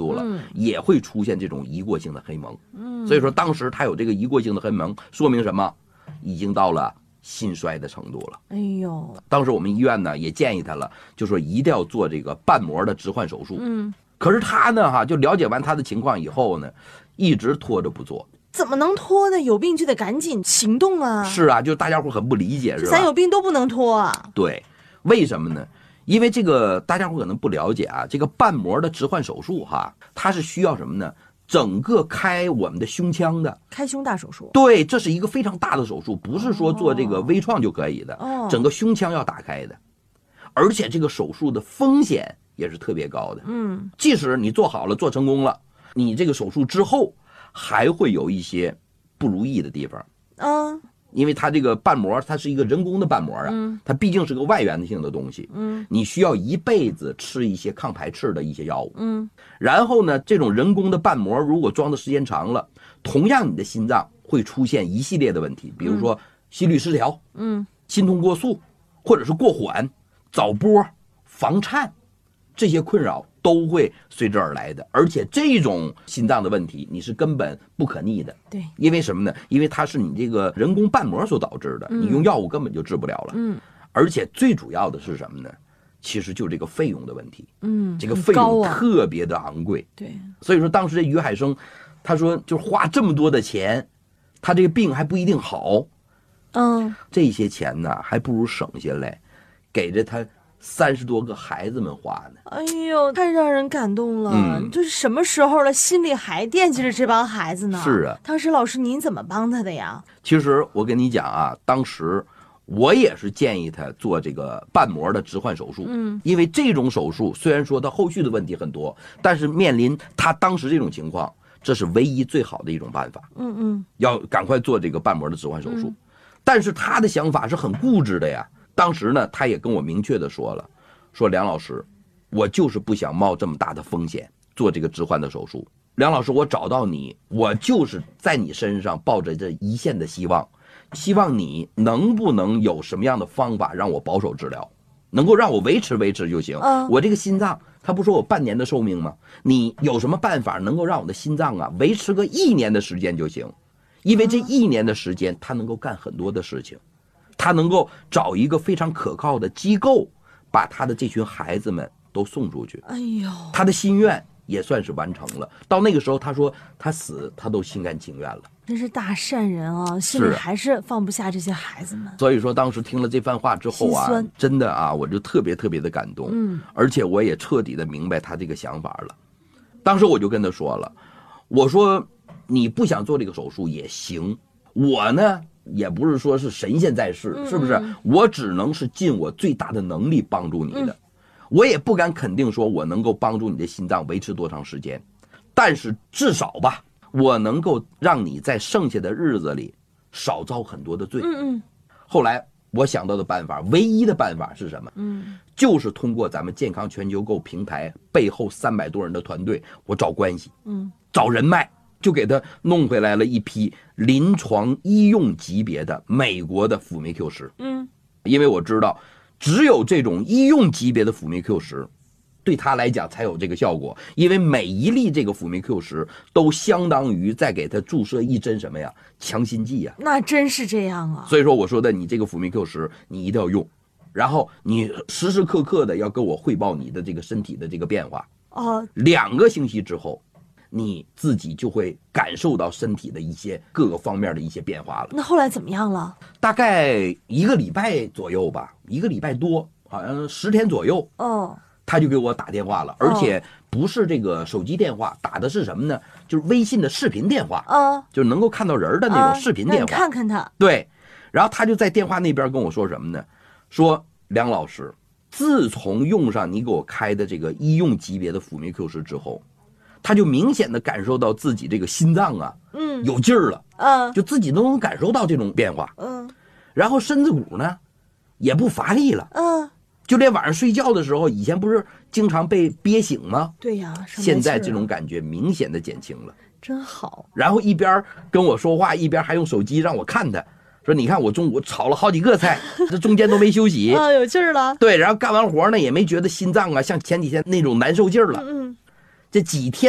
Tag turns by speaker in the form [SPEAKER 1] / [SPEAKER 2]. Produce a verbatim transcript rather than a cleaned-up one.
[SPEAKER 1] 度了，嗯、也会出现这种一过性的黑蒙。嗯，所以说当时他有这个一过性的黑蒙，说明什么？已经到了心衰的程度了。
[SPEAKER 2] 哎呦，
[SPEAKER 1] 当时我们医院呢也建议他了，就说一定要做这个瓣膜的置换手术。
[SPEAKER 2] 嗯，
[SPEAKER 1] 可是他呢哈，就了解完他的情况以后呢，一直拖着不做。
[SPEAKER 2] 怎么能拖呢？有病就得赶紧行动啊！
[SPEAKER 1] 是啊，就大家伙很不理解，是吧？
[SPEAKER 2] 咱有病都不能拖啊！
[SPEAKER 1] 对，为什么呢？因为这个大家伙可能不了解啊，这个瓣膜的置换手术哈，它是需要什么呢？整个开我们的胸腔的，
[SPEAKER 2] 开胸大手术。
[SPEAKER 1] 对，这是一个非常大的手术，不是说做这个微创就可以的，
[SPEAKER 2] 哦、
[SPEAKER 1] 整个胸腔要打开的，而且这个手术的风险也是特别高的。
[SPEAKER 2] 嗯，
[SPEAKER 1] 即使你做好了，做成功了，你这个手术之后还会有一些不如意的地方。
[SPEAKER 2] 嗯。
[SPEAKER 1] 因为它这个瓣膜，它是一个人工的瓣膜啊，
[SPEAKER 2] 嗯、
[SPEAKER 1] 它毕竟是个外源性的东西，
[SPEAKER 2] 嗯，
[SPEAKER 1] 你需要一辈子吃一些抗排斥的一些药物，
[SPEAKER 2] 嗯，
[SPEAKER 1] 然后呢，这种人工的瓣膜如果装的时间长了，同样你的心脏会出现一系列的问题，比如说心律失调，
[SPEAKER 2] 嗯，
[SPEAKER 1] 心动过速，或者是过缓、早搏、房颤，这些困扰都会随之而来的，而且这种心脏的问题你是根本不可逆的。
[SPEAKER 2] 对，
[SPEAKER 1] 因为什么呢？因为它是你这个人工瓣膜所导致的，
[SPEAKER 2] 嗯、
[SPEAKER 1] 你用药物根本就治不了了。
[SPEAKER 2] 嗯，
[SPEAKER 1] 而且最主要的是什么呢？其实就这个费用的问题。
[SPEAKER 2] 嗯，
[SPEAKER 1] 这个费用
[SPEAKER 2] 啊、
[SPEAKER 1] 特别的昂贵。
[SPEAKER 2] 对，
[SPEAKER 1] 所以说当时这于海生，他说就花这么多的钱，他这个病还不一定好。
[SPEAKER 2] 嗯，
[SPEAKER 1] 这些钱呢，还不如省下来，给着他三十多个孩子们花呢。
[SPEAKER 2] 哎呦，太让人感动了！
[SPEAKER 1] 嗯，
[SPEAKER 2] 就是什么时候了，心里还惦记着这帮孩子呢？
[SPEAKER 1] 是啊，
[SPEAKER 2] 当时老师您怎么帮他的呀？
[SPEAKER 1] 其实我跟你讲啊，当时我也是建议他做这个瓣膜的置换手术。
[SPEAKER 2] 嗯，
[SPEAKER 1] 因为这种手术虽然说他后续的问题很多，但是面临他当时这种情况，这是唯一最好的一种办法。
[SPEAKER 2] 嗯嗯，
[SPEAKER 1] 要赶快做这个瓣膜的置换手术。
[SPEAKER 2] 嗯、
[SPEAKER 1] 但是他的想法是很固执的呀。当时呢，他也跟我明确的说了，说梁老师，我就是不想冒这么大的风险做这个置换的手术。梁老师，我找到你，我就是在你身上抱着这一线的希望，希望你能不能有什么样的方法让我保守治疗，能够让我维持维持就行。
[SPEAKER 2] 嗯、
[SPEAKER 1] 我这个心脏，他不说我半年的寿命吗？你有什么办法能够让我的心脏啊维持个一年的时间就行？因为这一年的时间，他能够干很多的事情。他能够找一个非常可靠的机构，把他的这群孩子们都送出去。
[SPEAKER 2] 哎呦，
[SPEAKER 1] 他的心愿也算是完成了。到那个时候，他说他死，他都心甘情愿了。
[SPEAKER 2] 真是大善人啊，心里还是放不下这些孩子们。
[SPEAKER 1] 所以说，当时听了这番话之后啊，真的啊，我就特别特别的感动。
[SPEAKER 2] 嗯，
[SPEAKER 1] 而且我也彻底的明白他这个想法了。当时我就跟他说了，我说你不想做这个手术也行，我呢。也不是说是神仙在世，是不是？我只能是尽我最大的能力帮助你的，
[SPEAKER 2] 嗯、
[SPEAKER 1] 我也不敢肯定说我能够帮助你的心脏维持多长时间，但是至少吧，我能够让你在剩下的日子里少遭很多的罪。
[SPEAKER 2] 嗯嗯。
[SPEAKER 1] 后来我想到的办法，唯一的办法是什么？
[SPEAKER 2] 嗯，
[SPEAKER 1] 就是通过咱们健康全球购平台背后三百多人的团队，我找关系，
[SPEAKER 2] 嗯，
[SPEAKER 1] 找人脉。就给他弄回来了一批临床医用级别的美国的辅酶 Q 十。
[SPEAKER 2] 嗯，
[SPEAKER 1] 因为我知道，只有这种医用级别的辅酶 Q 十，对他来讲才有这个效果。因为每一粒这个辅酶 Q 十都相当于在给他注射一针什么呀？强心剂呀。
[SPEAKER 2] 那真是这样啊。
[SPEAKER 1] 所以说我说的，你这个辅酶 Q 十你一定要用，然后你时时刻刻的要跟我汇报你的这个身体的这个变化。
[SPEAKER 2] 哦，
[SPEAKER 1] 两个星期之后。你自己就会感受到身体的一些各个方面的一些变化了。
[SPEAKER 2] 那后来怎么样了？
[SPEAKER 1] 大概一个礼拜左右吧，一个礼拜多，好像十天左右。
[SPEAKER 2] 哦，
[SPEAKER 1] 他就给我打电话了，而且不是这个手机电话，打的是什么呢？就是微信的视频电话。
[SPEAKER 2] 啊，
[SPEAKER 1] 就是能够看到人的那种视频电话。
[SPEAKER 2] 啊、看看他。
[SPEAKER 1] 对，然后他就在电话那边跟我说什么呢？说梁老师，自从用上你给我开的这个医用级别的辅酶 Q 十之后。他就明显的感受到自己这个心脏啊，
[SPEAKER 2] 嗯，
[SPEAKER 1] 有劲儿了，
[SPEAKER 2] 嗯，
[SPEAKER 1] 就自己都能感受到这种变化，
[SPEAKER 2] 嗯，
[SPEAKER 1] 然后身子骨呢，也不乏力了，
[SPEAKER 2] 嗯，
[SPEAKER 1] 就连晚上睡觉的时候，以前不是经常被憋醒吗？
[SPEAKER 2] 对呀，
[SPEAKER 1] 现在这种感觉明显的减轻了，
[SPEAKER 2] 真好。
[SPEAKER 1] 然后一边跟我说话，一边还用手机让我看他。说你看我中午炒了好几个菜，这中间都没休息
[SPEAKER 2] 啊，有劲儿了。
[SPEAKER 1] 对，然后干完活呢也没觉得心脏啊像前几天那种难受劲儿了。
[SPEAKER 2] 嗯嗯，
[SPEAKER 1] 这几天。